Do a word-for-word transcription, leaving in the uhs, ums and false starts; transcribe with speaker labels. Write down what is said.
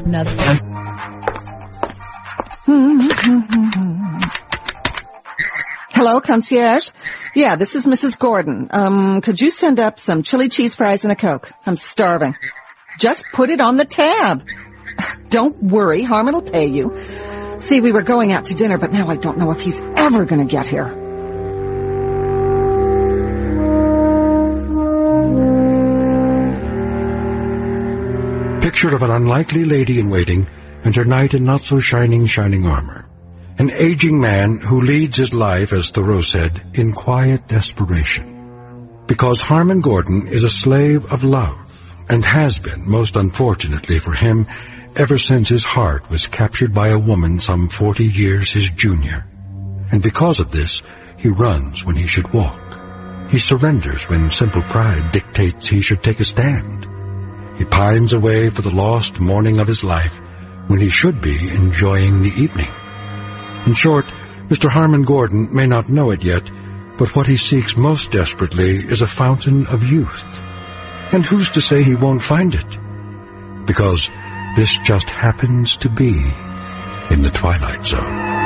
Speaker 1: Nothing.
Speaker 2: Hello, concierge? Yeah, this is Missus Gordon. Um, could you send up some chili cheese fries and a Coke? I'm starving. Just put it on the tab. Don't worry, Harmon will pay you. See, we were going out to dinner, but now I don't know if he's ever going to get here.
Speaker 3: Picture of an unlikely lady-in-waiting and her knight in not-so-shining, shining armor. An aging man who leads his life, as Thoreau said, in quiet desperation. Because Harmon Gordon is a slave of love, and has been, most unfortunately for him, ever since his heart was captured by a woman some forty years his junior. And because of this, he runs when he should walk. He surrenders when simple pride dictates he should take a stand. He pines away for the lost morning of his life when he should be enjoying the evening. In short, Mister Harmon Gordon may not know it yet, but what he seeks most desperately is a fountain of youth. And who's to say he won't find it? Because this just happens to be in the Twilight Zone.